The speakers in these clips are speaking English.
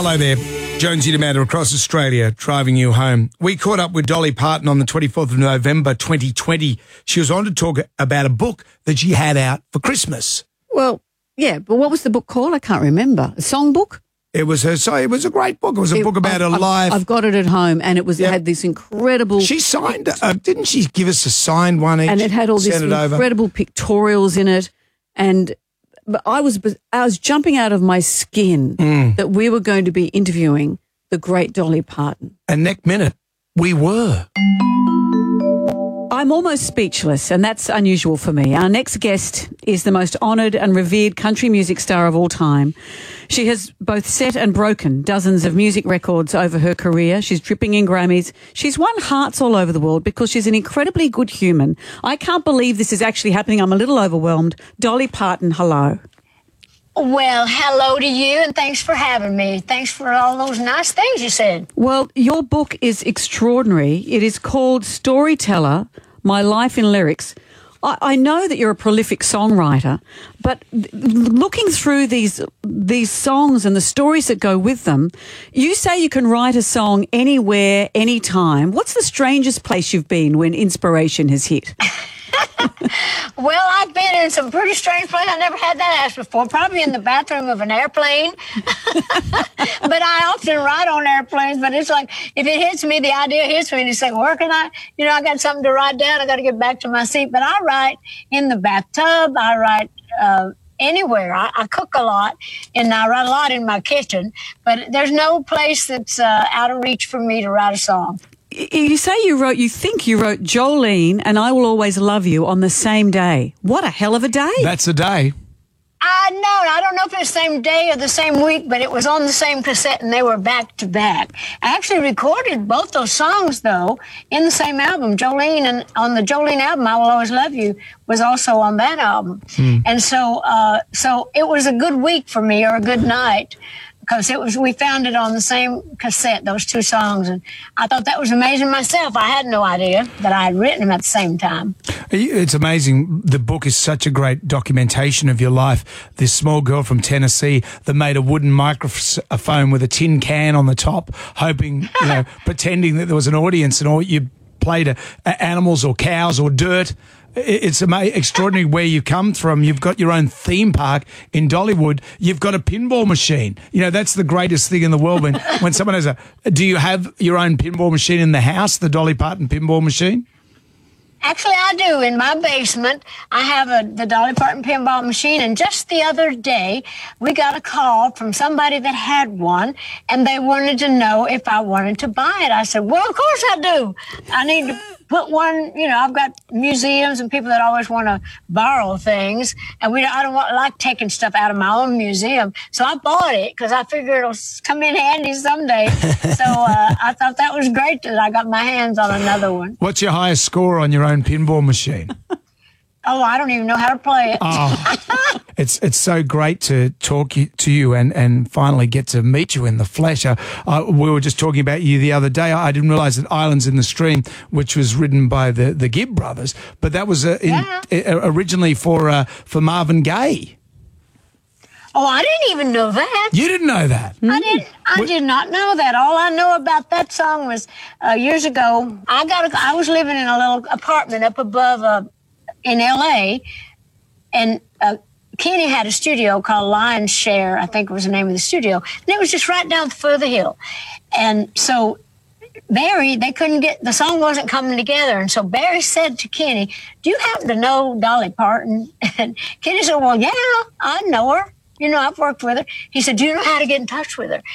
Hello there. Jonesy D'Amanda across Australia, driving you home. We caught up with Dolly Parton on the 24th of November 2020. She was on to talk about a book that she had out for Christmas. Well, yeah, but what was the book called? I can't remember. A songbook? It was her. So it was a great book. It was a book about her life. I've got it at home, and it was had this incredible. She signed. Didn't she give us a signed one each? And it had all these incredible pictorials in it, and I was jumping out of my skin that we were going to be interviewing the great Dolly Parton. And next minute, we were. I'm almost speechless, and that's unusual for me. Our next guest is the most honoured and revered country music star of all time. She has both set and broken dozens of music records over her career. She's dripping in Grammys. She's won hearts all over the world because she's an incredibly good human. I can't believe this is actually happening. I'm a little overwhelmed. Dolly Parton, hello. Well, hello to you, and thanks for having me. Thanks for all those nice things you said. Well, your book is extraordinary. It is called Storyteller, My Life in Lyrics. I know that you're a prolific songwriter, but looking through these songs and the stories that go with them, you say you can write a song anywhere, anytime. What's the strangest place you've been when inspiration has hit? Well, I've been in some pretty strange places. I never had that asked before. Probably in the bathroom of an airplane. But I often write on airplanes. But it's like, if it hits me, the idea hits me, and it's like, where can I, I got something to write down. I got to get back to my seat. But I write in the bathtub. I write anywhere. I cook a lot, and I write a lot in my kitchen. But there's no place that's out of reach for me to write a song. You say you think you wrote Jolene and I Will Always Love You on the same day. What a hell of a day. That's a day. I don't know if it's the same day or the same week, but it was on the same cassette and they were back to back. I actually recorded both those songs, though, in the same album. Jolene, and on the Jolene album, I Will Always Love You, was also on that album. And so it was a good week for me, or a good night, because we found it on the same cassette, those two songs, and I thought that was amazing myself. I had no idea that I had written them at the same time. It's amazing. The book is such a great documentation of your life. This small girl from Tennessee that made a wooden microphone with a tin can on the top, hoping, pretending that there was an audience, and all you played animals or cows or dirt. It's extraordinary where you come from. You've got your own theme park in Dollywood. You've got a pinball machine. That's the greatest thing in the world when someone has do you have your own pinball machine in the house, the Dolly Parton pinball machine? Actually, I do. In my basement, I have the Dolly Parton pinball machine, and just the other day, we got a call from somebody that had one, and they wanted to know if I wanted to buy it. I said, well, of course I do. I need to put one, I've got museums and people that always want to borrow things, and I don't like taking stuff out of my own museum. So I bought it because I figured it'll come in handy someday. So I thought that was great that I got my hands on another one. What's your highest score on your own pinball machine? Oh, I don't even know how to play it. Oh, it's so great to talk to you and finally get to meet you in the flesh. We were just talking about you the other day. I didn't realise that Islands in the Stream, which was written by the Gibb brothers, but that was originally for Marvin Gaye. Oh, I didn't even know that. You didn't know that? I did not know that. All I know about that song was years ago, I was living in a little apartment up above in L.A., and Kenny had a studio called Lion's Share, I think was the name of the studio, and it was just right down the foot of the hill. And so Barry, the song wasn't coming together, and so Barry said to Kenny, do you happen to know Dolly Parton? And Kenny said, well, yeah, I know her. I've worked with her. He said, do you know how to get in touch with her?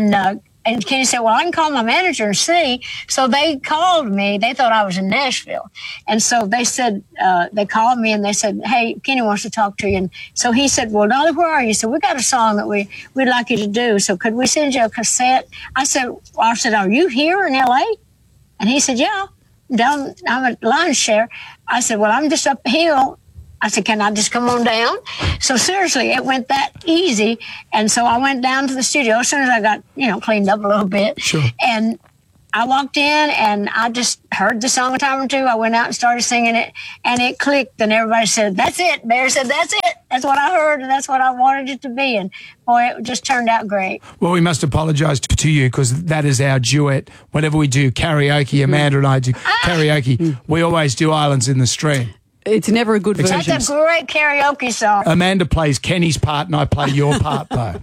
And Kenny said, well, I can call my manager and see. So they called me. They thought I was in Nashville. And so they said, they called me and they said, hey, Kenny wants to talk to you. And so he said, well, Dolly, where are you? He said, we got a song that we'd like you to do. So could we send you a cassette? I said, are you here in L.A.? And he said, yeah, I'm at Lion's Share. I said, well, I'm just up the hill. I said, can I just come on down? So seriously, it went that easy. And so I went down to the studio as soon as I got, cleaned up a little bit. Sure. And I walked in and I just heard the song a time or two. I went out and started singing it, and it clicked. And everybody said, "That's it." Bear said, "That's it. That's what I heard, and that's what I wanted it to be." And boy, it just turned out great. Well, we must apologise to you because that is our duet. Whenever we do karaoke, Amanda and I do karaoke, we always do Islands in the Stream. It's never a good version. That's a great karaoke song. Amanda plays Kenny's part and I play your part, though.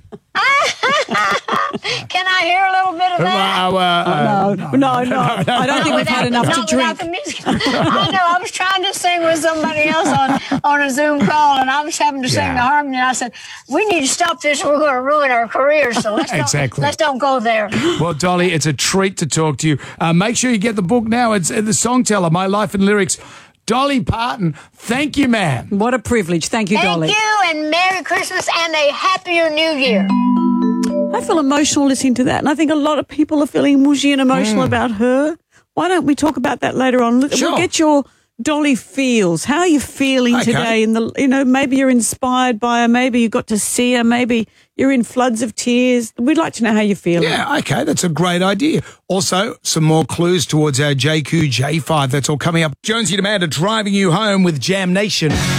Can I hear a little bit of that? No. I don't think we've had enough to drink. The music. I know. I was trying to sing with somebody else on a Zoom call, and I was having to sing the harmony. And I said, "We need to stop this. We're going to ruin our careers. So let's don't go there." Well, Dolly, it's a treat to talk to you. Make sure you get the book now. It's the Songteller, My Life and Lyrics. Dolly Parton, thank you, ma'am. What a privilege. Thank you, Dolly. Thank you, and Merry Christmas and a happier New Year. I feel emotional listening to that, and I think a lot of people are feeling mushy and emotional about her. Why don't we talk about that later on? Sure. We'll get your Dolly feels. How are you feeling today? Maybe you're inspired by her. Maybe you got to see her. Maybe you're in floods of tears. We'd like to know how you're feeling. Yeah, okay, that's a great idea. Also, some more clues towards our JQ J5. That's all coming up. Jonesy and Amanda driving you home with Jam Nation.